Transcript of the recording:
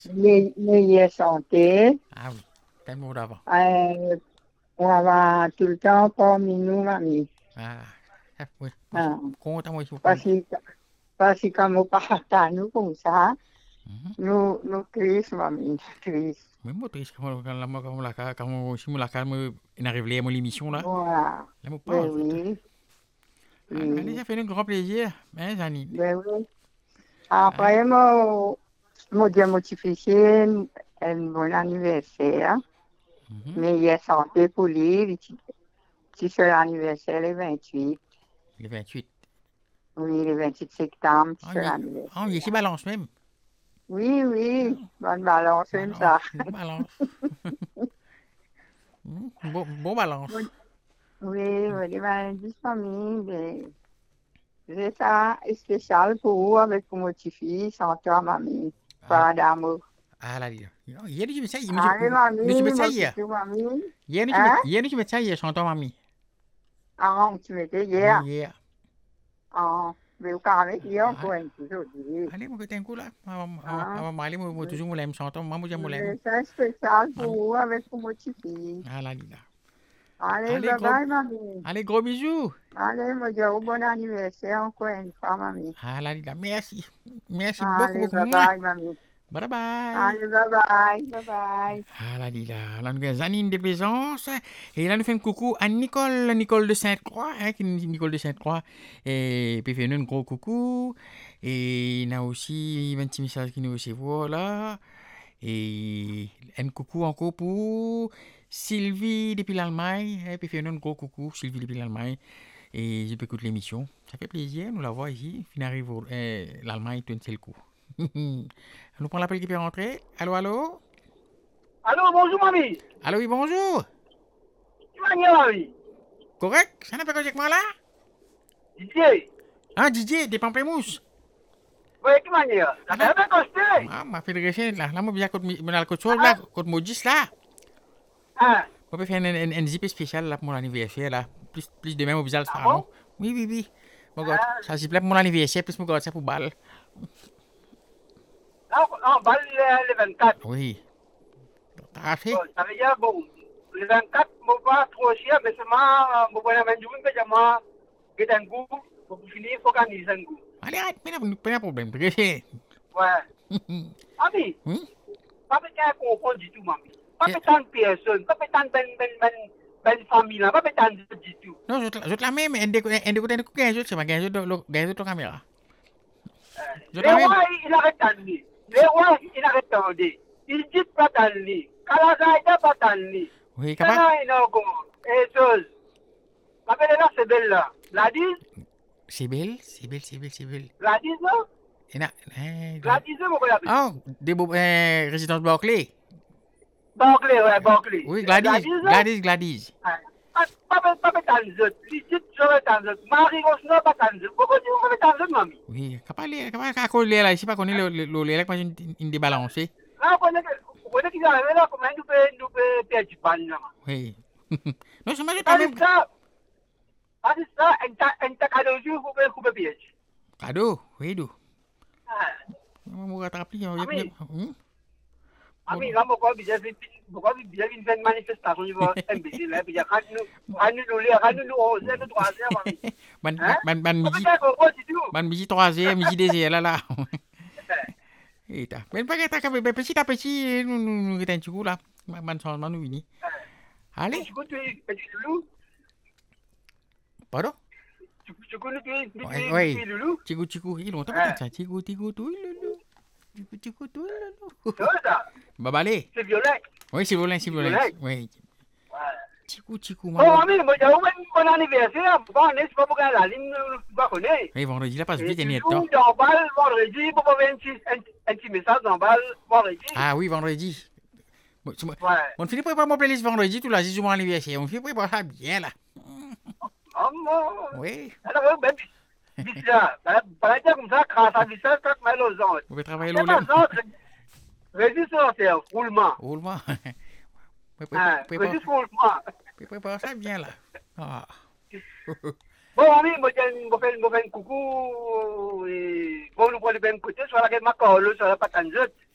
Meilleure santé. Ah oui, quel mot d'avant. Euh, on va tout le temps parmi nous, mamie. Ah, oui. Ah, Conta moi ici, parce que, parce que quand on parle à nous comme ça, Mhm. nous triste, mamie, triste. Mais moi, triste, quand si moi, quand il arrive à mon émission là, Voilà. là, moi, Ben parle. oui, Allez, oui, ça fait un grand plaisir, hein, Zanine. ben oui. Hein? Après, mon Dieu, mon petit-fils, un bon anniversaire. Mhm. Meilleure santé pour lui. Si c'est l'anniversaire le 28. Le 28. Oui, le 28 septembre, Ah, c'est il est l'anniversaire. ici balance même. Oui, oui, Ah, bonne balance, comme balance, ça. bon balance. Bon balance. Oui, oui, ben, dis famille, ben, c'est ça, spécial pour vous avec pour mon petit-fils, sans toi, mamie. Ah, Pas d'amour. ah là, hier, tu mets ça, Allez, tu mets mamie, ça mon hier. petit mamie. Hein? Hier, tu mets ça hier, chantant mamie. Ah, tu m'étais Oui, hier. hier. Ah, mais vous parlez hier Ah, encore un petit aujourd'hui. allez, moi, que t'es un coup là. Hein? Moi, allez, moi, toujours, moi, l'aime chantant. Moi, j'aime, moi, l'aime. C'est spécial pour Mamie. vous avec pour mon petit-fils. Ah là, là. Allez, Allez, bye bye, mamie. gros bisous. Allez, me dire bon anniversaire encore une fois, mamie. Ah là, là. Merci. Merci beaucoup, Allez, beaucoup. bye Mouah. bye, mamie. Bye bye. Allez, bye bye, bye bye. Ah là, là, nous avons Zanine de Plaisance. Et là, nous faisons un coucou à Nicole, Nicole de Sainte-Croix, hein, Nicole de Sainte-Croix. Et puis, fait un gros coucou. Et il y a aussi un petit message qui nous recevoir là. Et un coucou encore pour Sylvie depuis l'Allemagne. Et puis, fait un gros coucou, Sylvie depuis l'Allemagne. Et je peux écouter l'émission. Ça fait plaisir, nous la voir ici. Fin arrive l'Allemagne, tout un seul coup. Nous prenons l'appel qui peut rentrer. Allô, allô? Allô, bonjour, mamie. Allô, oui, bonjour. Tu m'as dit, mamie. Correct? Ça n'a pas avec moi là? Didier. Ah, Didier, des pamplemousses. Oui, tu m'as dit. Ça Ah, fait un peu costé. ah, m'a fait dresser là. Là, moi, bien, contre quelque chose là, contre Maudis là. Hein? On peut faire un zip spécial là pour mon anniversaire là. Plus demain, au bizarre, le Ah salon. bon? Oui, oui, oui. Mon gars, Hein? ça zip là pour mon anniversaire, plus mon gars, ça pour balle. Là, on va le 24. Oui. T'as Bon, fait? ça veut dire, bon, le 24, je ne pas trop cher, mais seulement, je vais aller jouer, mais je vais un goût. Pour finir, il faut organiser un goût. Allez, arrête, pas de problème. Dresser. Ouais. Mamie, Oui? pas de comprendre du tout, mamie. Pas de tant de personnes, pas de tant de famille, pas de tant de du tout. Non, je te la mets, mais un découpé, c'est ma gagne, la caméra. Je te Les la mets. rois, il arrête d'enlever. Les rois, il arrête d'enlever. Il dit pas d'enlever. Kalazaïda pas d'enlever. Oui, C'est capable? là, il a encore. Et chose. La belle là, c'est belle là. La dise, C'est belle, c'est belle, c'est belle, c'est belle. la dise là. Et là, La dise, vous voyez. oh, des beaux, résidence Barclay. Barclay, ouais, Barclay. Oui, La Gladys, dise là. Gladys. Pas d'enlever. Les titres, je vais t'enlever. Marie Rosner, pas d'enlever. Pourquoi tu veux t'enlever, mamie? Oui, capable, coller là, ici, pas qu'on est le là, une débalancée. Là, vous connaissez qu'ils arrivent là, comment nous peut perdre du pan là. Oui. Non, c'est moi, je t'en C'est même. ça. C'est ça, un cadeau, vous pouvez couper piège. Cadeau, oui, d'où. Ah. On va rattraper. Ami, ami, là, pourquoi vous avez fait une manifestation, il va imbécile, là, puis il y a quand nous oser, nous troisième, ami. Ban midi 3h, midi 2h, là, là. Et ta. Ben, pas que petit à petit, nous, un petit coup, là. Ban changement, nous, vini. Allez. Pardon? Oui. Chico, il longtemps que ça. Chico, tout, loulou. Chico, tout, loulou. Bah, allez. C'est violet. Oui, c'est violent. Oui. Chico, Oh, ami, moi, j'ai un bon anniversaire. Bon, n'est-ce pas pour que la ligne ne pas connaître. Oui, vendredi, là, passe vite, il y a Toujours temps. dans balle, vendredi, pour avoir un petit message dans balle, vendredi. Ah oui, vendredi. Ouais. On finit par mon playlist vendredi, tout là, c'est mon anniversaire. On finit par ça bien, là. Oh, mon. Oui. Alors, même, bizarre. Par exemple, comme ça, grâce à ça, quand même, aux autres. On peut travailler C'est l'eau, là. pas ça, résistance, c'est roulement. Roulement. Prépare ça bien, là. Ah. Bon, ami, moi, je fais un coucou, et bon, nous prenons le même côté, sur la gueule, ma sur la patate.